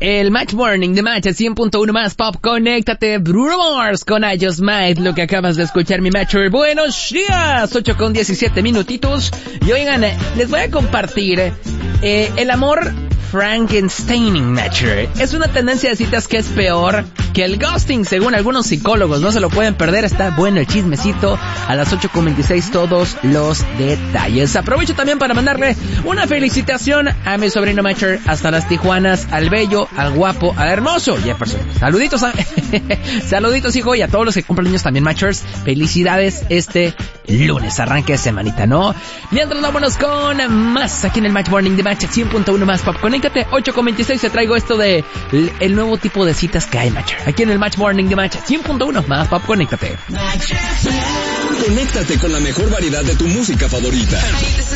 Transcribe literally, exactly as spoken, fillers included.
el Match Morning de Match cien punto uno más Pop. Conéctate, Bruno Mars con I Just Might, lo que acabas de escuchar, mi Matcher. Buenos días, ocho con diecisiete minutitos. Y oigan, les voy a compartir eh, el amor Frankensteining, Matcher. Es una tendencia de citas que es peor que el ghosting, según algunos psicólogos. No se lo pueden perder, está bueno el chismecito. A las ocho con veintiséis todos los detalles. Aprovecho también para mandarle una felicitación a mi sobrino Matcher hasta las Tijuanas, al bello, al guapo, al hermoso Jefferson. Saluditos a... Saluditos, hijo, y a todos los que cumplen años también, Matchers. Felicidades este lunes, arranque de semanita, ¿no? Mientras vámonos con más aquí en el Match Morning de Match cien punto uno más Pop. Conéctate, ocho con veintiséis, te traigo esto de el nuevo tipo de citas que hay, Matcher. Aquí en el Match Morning de Match cien punto uno más Pop. Conéctate. Conéctate con la mejor variedad de tu música favorita.